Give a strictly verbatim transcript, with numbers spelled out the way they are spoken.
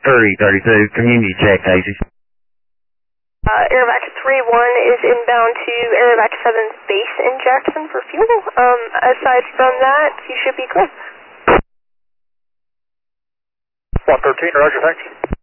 three thirty-two, community check, Casey. Uh, Aerovac three one is inbound to Aerovac seven's base in Jackson for fuel. Um, aside from that, you should be clear. one thirteen, roger, thanks.